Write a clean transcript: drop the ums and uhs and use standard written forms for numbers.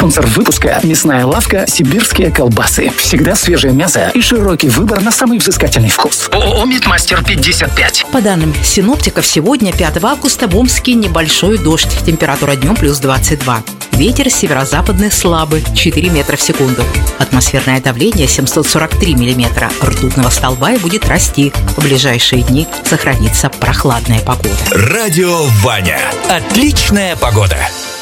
Спонсор выпуска – мясная лавка «Сибирские колбасы». Всегда свежее мясо и широкий выбор на самый взыскательный вкус. ООО «Мидмастер 55». По данным синоптиков, сегодня, 5 августа, в Омске небольшой дождь. Температура днем плюс 22. Ветер северо-западный слабый, 4 метра в секунду. Атмосферное давление 743 миллиметра ртутного столба и будет расти. В ближайшие дни сохранится прохладная погода. Радио Ваня. Отличная погода.